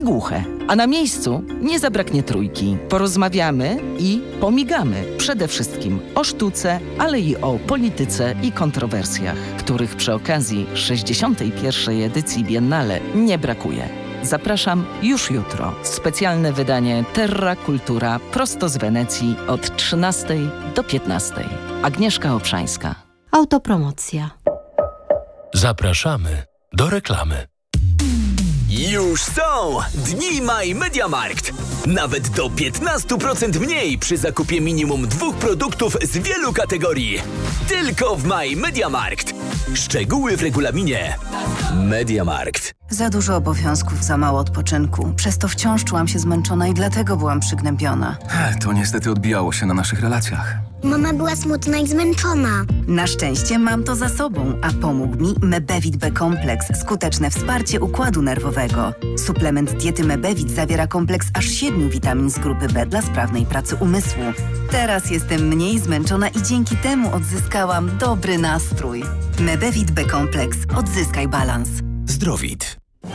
głuche. A na miejscu nie zabraknie trójki. Porozmawiamy i pomigamy przede wszystkim o sztuce, ale i o polityce i kontrowersjach, których przy okazji 61. edycji Biennale nie brakuje. Zapraszam już jutro. Specjalne wydanie Terra Kultura prosto z Wenecji od 13 do 15. Agnieszka Obszańska. Autopromocja. Zapraszamy do reklamy. Już są Dni My Mediamarkt. Nawet do 15% mniej przy zakupie minimum 2 produktów z wielu kategorii. Tylko w My Mediamarkt. Szczegóły w regulaminie. Mediamarkt. Za dużo obowiązków, za mało odpoczynku. Przez to wciąż czułam się zmęczona i dlatego byłam przygnębiona. To niestety odbijało się na naszych relacjach. Mama była smutna i zmęczona. Na szczęście mam to za sobą, a pomógł mi Mebevit B-kompleks, skuteczne wsparcie układu nerwowego. Suplement diety Mebevit zawiera kompleks aż 7 witamin z grupy B dla sprawnej pracy umysłu. Teraz jestem mniej zmęczona i dzięki temu odzyskałam dobry nastrój. Mebevit B-kompleks. Odzyskaj balans. Zdrowit.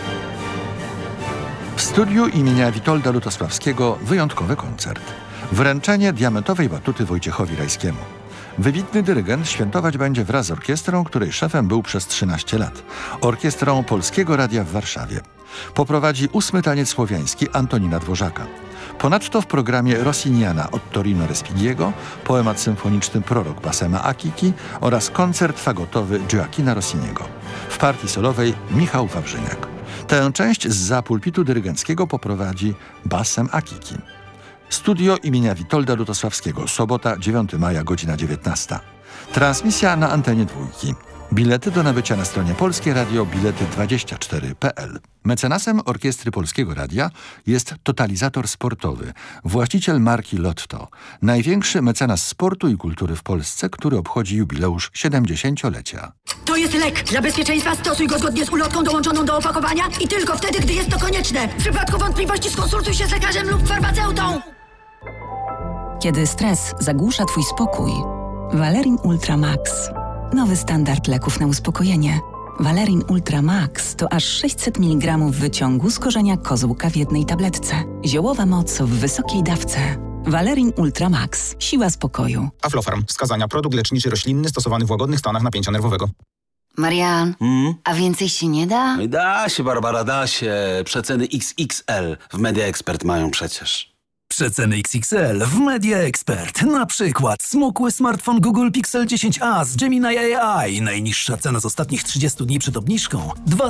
W studiu imienia Witolda Lutosławskiego wyjątkowy koncert. Wręczenie diamentowej batuty Wojciechowi Rajskiemu. Wybitny dyrygent świętować będzie wraz z orkiestrą, której szefem był przez 13 lat. Orkiestrą Polskiego Radia w Warszawie. Poprowadzi 8. taniec słowiański Antonina Dworzaka. Ponadto w programie Rossiniana od Torino Respighiego, poemat symfoniczny Prorok Bassema Akiki oraz koncert fagotowy Gioacchina Rossiniego. W partii solowej Michał Wawrzyniak. Tę część zza pulpitu dyrygenckiego poprowadzi Bassem Akiki. Studio imienia Witolda Lutosławskiego. Sobota, 9 maja, godzina 19. Transmisja na antenie Dwójki. Bilety do nabycia na stronie Polskie Radio bilety24.pl. Mecenasem Orkiestry Polskiego Radia jest Totalizator Sportowy, właściciel marki Lotto. Największy mecenas sportu i kultury w Polsce, który obchodzi jubileusz 70-lecia. To jest lek. Dla bezpieczeństwa stosuj go zgodnie z ulotką dołączoną do opakowania i tylko wtedy, gdy jest to konieczne. W przypadku wątpliwości skonsultuj się z lekarzem lub farmaceutą. Kiedy stres zagłusza twój spokój, Valerin Ultra Max. Nowy standard leków na uspokojenie. Valerin Ultra Max to aż 600 mg wyciągu z korzenia kozłka w jednej tabletce. Ziołowa moc w wysokiej dawce. Valerin Ultra Max. Siła spokoju. Aflofarm. Wskazania. Produkt leczniczy roślinny stosowany w łagodnych stanach napięcia nerwowego. Marian, a więcej się nie da? Da się, Barbara, da się. Przeceny XXL w Media Expert mają przecież. Przeceny XXL w Media Expert. Na przykład smukły smartfon Google Pixel 10a z Gemini AI. Najniższa cena z ostatnich 30 dni przed obniżką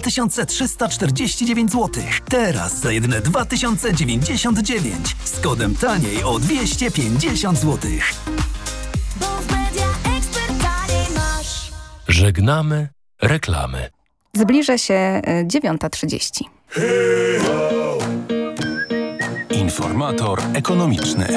2349 zł. Teraz za jedyne 2099 z kodem taniej o 250 zł. Bo w Media Expert taniej masz. Żegnamy reklamy. Zbliża się 9:30. Informator ekonomiczny.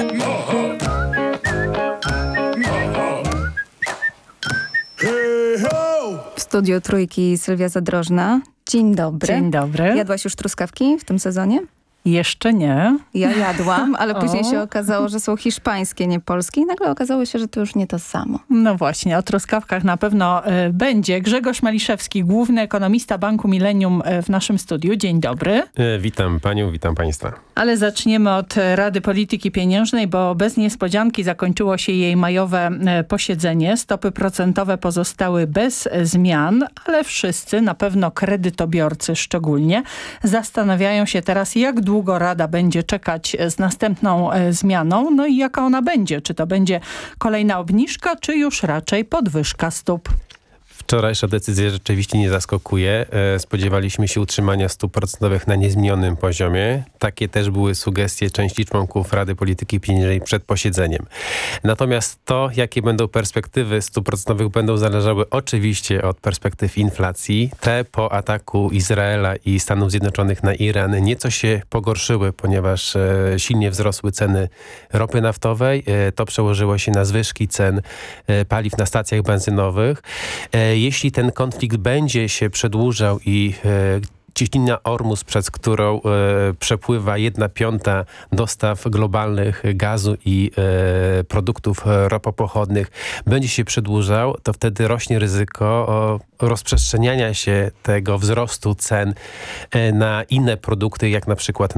W studiu Trójki Sylwia Zadrożna. Dzień dobry. Dzień dobry. Jadłaś już truskawki w tym sezonie? Jeszcze nie. Ja jadłam, ale później się okazało, że są hiszpańskie, nie polskie i nagle okazało się, że to już nie to samo. No właśnie, o truskawkach na pewno będzie. Grzegorz Maliszewski, główny ekonomista Banku Millennium w naszym studiu. Dzień dobry. Witam panią, witam państwa. Ale zaczniemy od Rady Polityki Pieniężnej, bo bez niespodzianki zakończyło się jej majowe posiedzenie. Stopy procentowe pozostały bez zmian, ale wszyscy, na pewno kredytobiorcy szczególnie, zastanawiają się teraz, jak długo Rada będzie czekać z następną zmianą, no i jaka ona będzie. Czy to będzie kolejna obniżka, czy już raczej podwyżka stóp? Wczorajsza decyzja rzeczywiście nie zaskakuje. Spodziewaliśmy się utrzymania stóp procentowych na niezmienionym poziomie. Takie też były sugestie części członków Rady Polityki Pieniężnej przed posiedzeniem. Natomiast to, jakie będą perspektywy stóp procentowych, będą zależały oczywiście od perspektyw inflacji. Te po ataku Izraela i Stanów Zjednoczonych na Iran nieco się pogorszyły, ponieważ silnie wzrosły ceny ropy naftowej. To przełożyło się na zwyżki cen paliw na stacjach benzynowych. Jeśli ten konflikt będzie się przedłużał i Cieśnina Ormus, przez którą przepływa 1/5 dostaw globalnych gazu i produktów ropopochodnych, będzie się przedłużał, to wtedy rośnie ryzyko rozprzestrzeniania się tego wzrostu cen na inne produkty, jak na przykład